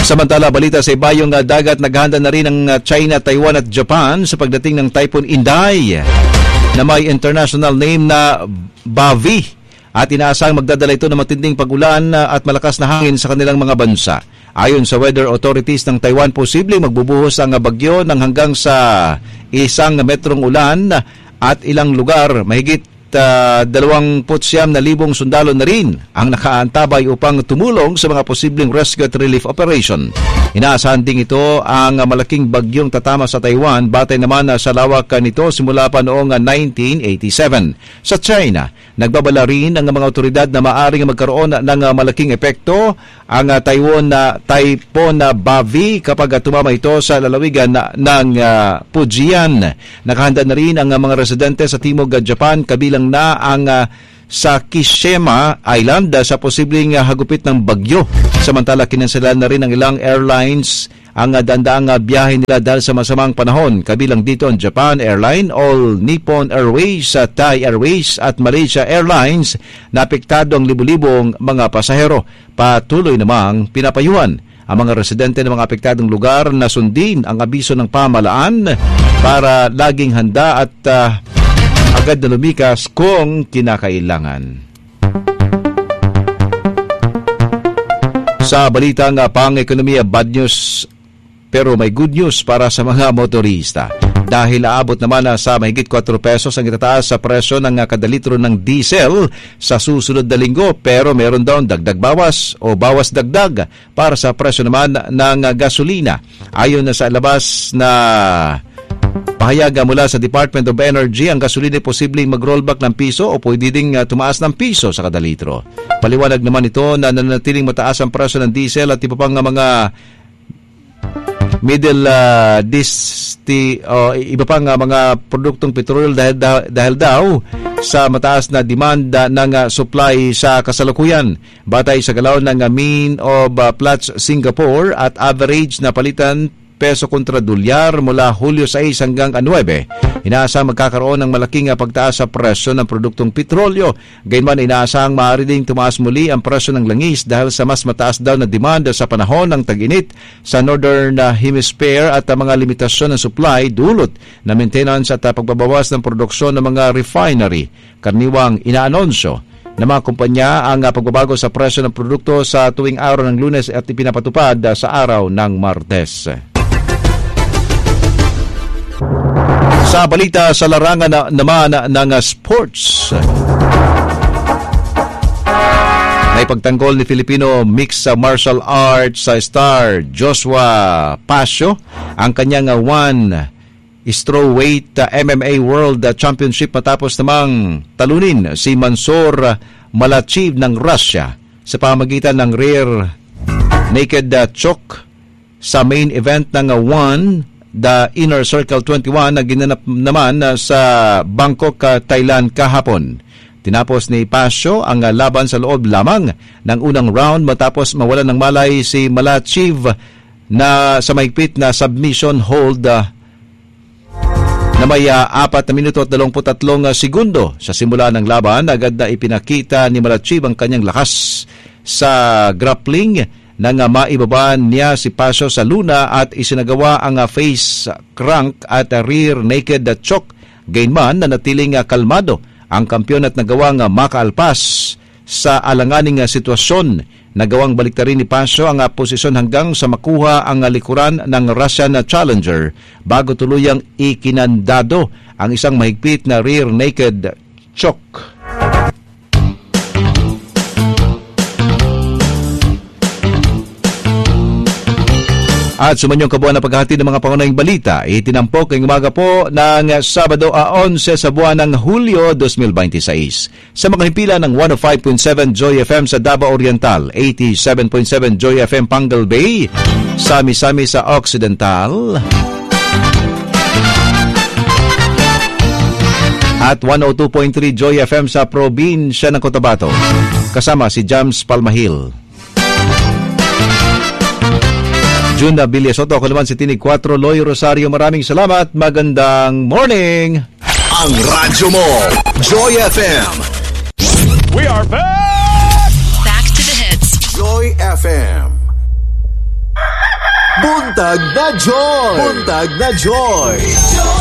Samantala, balita sa ibayong dagat, naghahanda na rin ang China, Taiwan at Japan sa pagdating ng Typhoon Inday na may international name na Bavi. At inaasang magdadala ito ng matinding pag-ulan at malakas na hangin sa kanilang mga bansa. Ayon sa weather authorities ng Taiwan, posibleng magbubuhos ang bagyo ng hanggang sa 1 metrong ulan at ilang lugar mahigit 29,000 sundalo na rin ang nakaantabay upang tumulong sa mga posibleng rescue at relief operation. Inaasahan din ito ang malaking bagyong tatama sa Taiwan, batay naman sa lawak nito simula pa noong 1987. Sa China, nagbabala rin ang mga otoridad na maaring magkaroon ng malaking epekto ang Typhoon Bavi kapag tumama ito sa lalawigan ng Fujian. Nakahanda na rin ang mga residente sa Timog Japan, kabilang na ang sa Kishima Island sa posibleng hagupit ng bagyo. Samantala, kinanselan na rin ng ilang airlines ang dandaang biyahe nila dahil sa masamang panahon. Kabilang dito ang Japan Airline, All Nippon Airways, Thai Airways at Malaysia Airlines na apektado ang libu-libong mga pasahero. Patuloy namang pinapayuhan ang mga residente ng mga apektadong lugar na sundin ang abiso ng pamahalaan para laging handa at agad na lumikas kung kinakailangan. Sa balitang pang-ekonomiya, bad news pero may good news para sa mga motorista. Dahil aabot naman sa mahigit 4 pesos ang itataas sa presyo ng kada litro ng diesel sa susunod na linggo, pero meron daw dagdag bawas o bawas dagdag para sa presyo naman ng gasolina. Ayon na sa labas na pahayaga mula sa Department of Energy, ang gasolina ay posibleng mag-rollback ng piso o pwede ding tumaas ng piso sa kada litro. Paliwanag naman ito na nanatiling mataas ang presyo ng diesel at iba pang mga iba pang mga produktong petrol dahil daw sa mataas na demand ng supply sa kasalukuyan. Batay sa galaw ng Mean of Platts Singapore at average na palitan peso kontra dolyar mula Hulyo 6 hanggang 9. Inaasang magkakaroon ng malaking pagtaas sa presyo ng produktong petrolyo. Gayunman, inaasang maaari ding tumaas muli ang presyo ng langis dahil sa mas mataas daw na demand sa panahon ng tag-init sa Northern Hemisphere at mga limitasyon ng supply dulot na maintenance at pagbabawas ng produksyon ng mga refinery. Karaniwang inaanonsyo ng mga kumpanya ang pagbabago sa presyo ng produkto sa tuwing araw ng Lunes at ipinapatupad sa araw ng Martes. Sa balita sa larangan naman ng sports, naipagtanggol ni Filipino mixed martial arts star Joshua Pasio ang kanyang 1 strawweight MMA World Championship matapos namang talunin si Mansour Malachiv ng Russia sa pamamagitan ng rear naked choke sa main event ng The Inner Circle 21 na ginanap naman sa Bangkok, Thailand kahapon. Tinapos ni Pasio ang laban sa loob lamang ng unang round matapos mawalan ng malay si Malachiv na sa mahigpit na submission hold na may 4 minuto at 23 segundo. Sa simula ng laban, agad na ipinakita ni Malachiv ang kanyang lakas sa grappling nang maibaba niya si Pasio sa luna at isinagawa ang face crank at rear naked choke. Gayunman, nanatiling kalmado ang kampiyon at nagawang makaalpas sa alanganing sitwasyon. Nagawang baliktarin ni Pasio ang posisyon hanggang sa makuha ang likuran ng Russian challenger bago tuluyang ikinandado ang isang mahigpit na rear naked choke. At sumanyong kabuuan na paghahatid ng mga pangunahing balita, itinampok ngayong umaga po ng Sabado 11 sa buwan ng Hulyo 2026. Sa mga himpilan ng 105.7 Joy FM sa Davao Oriental, 87.7 Joy FM Pangal Bay, Sami-Sami sa Occidental, at 102.3 Joy FM sa probinsya ng Cotabato, kasama si Jams Palmahil. Juna Villasotto, ako naman si Tinig 4, Loy Rosario. Maraming salamat. Magandang morning. Ang radyo mo, Joy FM. We are back! Back to the hits. Joy FM. Buntag na Joy! Buntag na Joy!